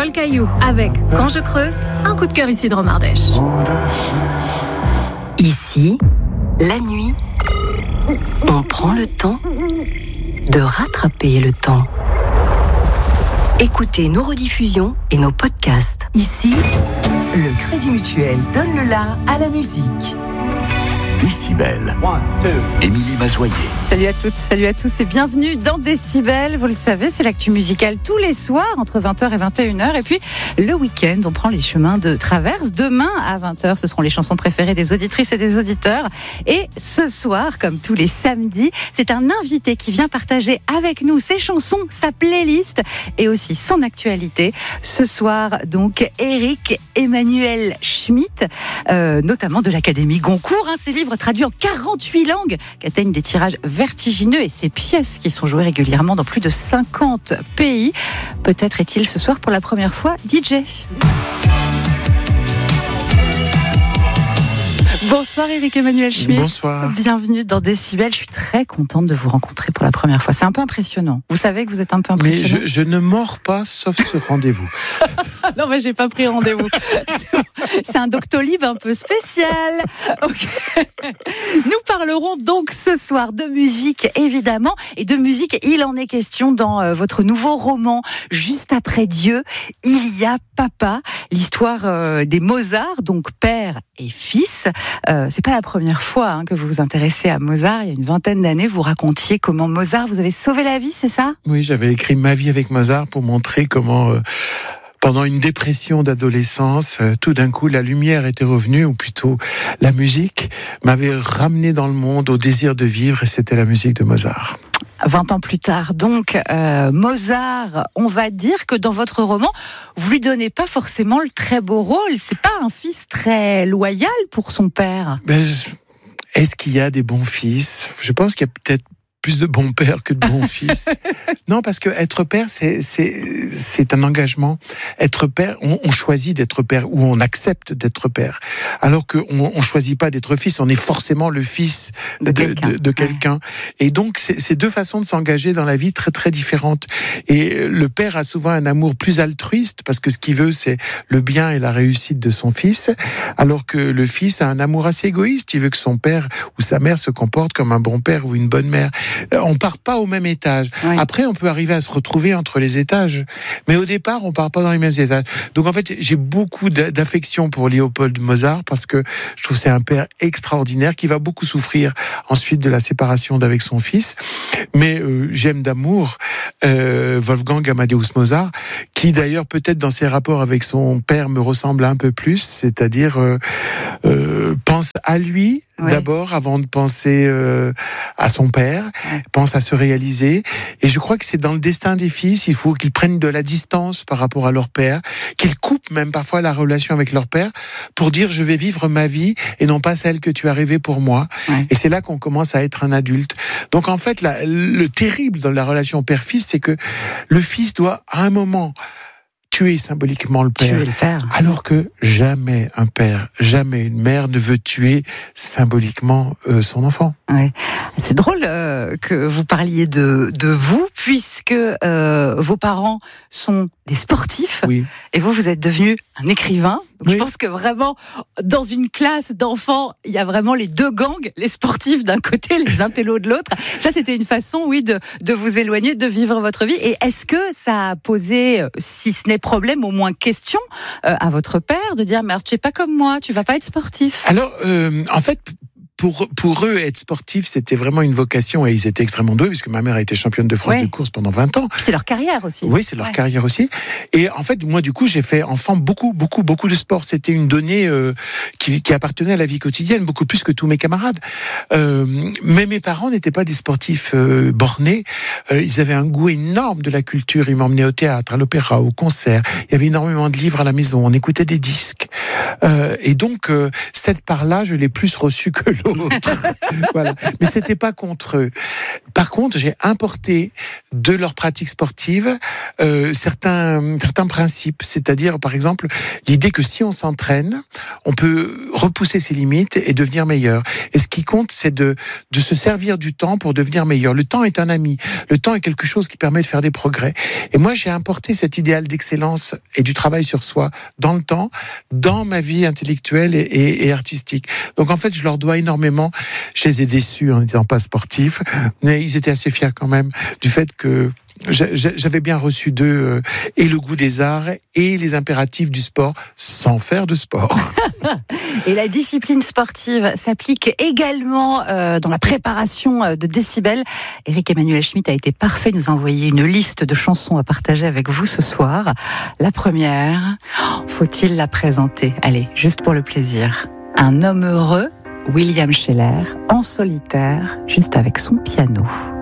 Paul Caillou avec Quand je creuse, un coup de cœur ici de Romardèche. Ici, la nuit, on prend le temps de rattraper le temps. Écoutez nos rediffusions et nos podcasts. Ici, le Crédit Mutuel donne le la à la musique. Décibel. Émilie Mazoyer. Salut à toutes, salut à tous et bienvenue dans Décibel. Vous le savez, c'est l'actu musicale tous les soirs entre 20h et 21h. Et puis le week-end, on prend les chemins de traverse. Demain à 20h, ce seront les chansons préférées des auditrices et des auditeurs. Et ce soir, comme tous les samedis, c'est un invité qui vient partager avec nous ses chansons, sa playlist et aussi son actualité. Ce soir, donc, Éric Emmanuel Schmitt, notamment de l'Académie Goncourt. Ses livres traduits en 48 langues qui atteignent des tirages vertigineux et ses pièces qui sont jouées régulièrement dans plus de 50 pays. Peut-être est-il ce soir pour la première fois DJ. Bonsoir Éric Emmanuel Schmitt. Bonsoir. Bienvenue dans Décibel. Je suis très contente de vous rencontrer pour la première fois. C'est un peu impressionnant. Vous savez que vous êtes un peu impressionnant. Mais je ne mords pas sauf ce rendez-vous. Non mais j'ai pas pris rendez-vous. C'est un Doctolib un peu spécial. Okay. Nous parlerons donc ce soir de musique évidemment. Et de musique, il en est question dans votre nouveau roman Juste après Dieu, il y a papa. L'histoire des Mozart, donc père et fils. C'est pas la première fois que vous vous intéressez à Mozart. Il y a une vingtaine d'années, vous racontiez comment Mozart vous avez sauvé la vie, c'est ça ? Oui, j'avais écrit Ma vie avec Mozart pour montrer comment... pendant une dépression d'adolescence, tout d'un coup, la lumière était revenue, ou plutôt la musique m'avait ramené dans le monde au désir de vivre, et c'était la musique de Mozart. 20 ans plus tard, donc, Mozart, on va dire que dans votre roman, vous lui donnez pas forcément le très beau rôle. C'est pas un fils très loyal pour son père. Mais est-ce qu'il y a des bons fils ? Je pense qu'il y a peut-être plus de bons pères que de bons fils. Non, parce que être père, c'est un engagement. Être père, on choisit d'être père ou on accepte d'être père. Alors qu'on choisit pas d'être fils, on est forcément le fils de quelqu'un. Ouais. Et donc, c'est deux façons de s'engager dans la vie très très différentes. Et le père a souvent un amour plus altruiste parce que ce qu'il veut, c'est le bien et la réussite de son fils. Alors que le fils a un amour assez égoïste. Il veut que son père ou sa mère se comporte comme un bon père ou une bonne mère. On part pas au même étage. Oui. Après, on peut arriver à se retrouver entre les étages. Mais au départ, on part pas dans les mêmes étages. Donc, en fait, j'ai beaucoup d'affection pour Léopold Mozart parce que je trouve que c'est un père extraordinaire qui va beaucoup souffrir ensuite de la séparation d'avec son fils. Mais j'aime d'amour Wolfgang Amadeus Mozart, qui d'ailleurs, peut-être dans ses rapports avec son père, me ressemble un peu plus, c'est-à-dire pense à lui, oui, d'abord, avant de penser à son père, pense à se réaliser. Et je crois que c'est dans le destin des fils, il faut qu'ils prennent de la distance par rapport à leur père, qu'ils coupent même parfois la relation avec leur père pour dire je vais vivre ma vie et non pas celle que tu as rêvée pour moi. Ouais. Et c'est là qu'on commence à être un adulte. Donc en fait, le terrible dans la relation père-fils, c'est que le fils doit à un moment tuer symboliquement le père, alors que jamais un père, jamais une mère ne veut tuer symboliquement son enfant. Ouais. C'est drôle que vous parliez de vous, puisque vos parents sont des sportifs, oui, et vous êtes devenu un écrivain. Donc oui. Je pense que vraiment, dans une classe d'enfants, il y a vraiment les deux gangs, les sportifs d'un côté, les intellos de l'autre. Ça, c'était une façon, oui, de vous éloigner, de vivre votre vie. Et est-ce que ça a posé, si ce n'est problème, au moins question à votre père, de dire, mais alors, tu es pas comme moi, tu vas pas être sportif? Alors, en fait, pour eux, être sportif, c'était vraiment une vocation et ils étaient extrêmement doués puisque ma mère a été championne de France de course pendant 20 ans. C'est leur carrière aussi. Oui, c'est leur carrière aussi. Et en fait, moi, du coup, j'ai fait enfant beaucoup de sport. C'était une donnée qui appartenait à la vie quotidienne, beaucoup plus que tous mes camarades. Mais mes parents n'étaient pas des sportifs bornés. Ils avaient un goût énorme de la culture. Ils m'emmenaient au théâtre, à l'opéra, au concert. Il y avait énormément de livres à la maison. On écoutait des disques. Et donc, cette part-là, je l'ai plus reçue que l'autre. d'autres. Voilà. Mais c'était pas contre eux. Par contre, j'ai importé de leur pratique sportive certains principes. C'est-à-dire, par exemple, l'idée que si on s'entraîne, on peut repousser ses limites et devenir meilleur. Et ce qui compte, c'est de se servir du temps pour devenir meilleur. Le temps est un ami. Le temps est quelque chose qui permet de faire des progrès. Et moi, j'ai importé cet idéal d'excellence et du travail sur soi dans le temps, dans ma vie intellectuelle et artistique. Donc en fait, je leur dois énormément. Je les ai déçus en n'étant pas sportifs, mais ils étaient assez fiers quand même du fait que j'avais bien reçu d'eux et le goût des arts et les impératifs du sport sans faire de sport. Et la discipline sportive s'applique également dans la préparation de Décibel. Éric Emmanuel Schmitt a été parfait, nous a envoyé une liste de chansons à partager avec vous ce soir. La première, faut-il la présenter? Allez, juste pour le plaisir. Un homme heureux, William Scheller, en solitaire, juste avec son piano.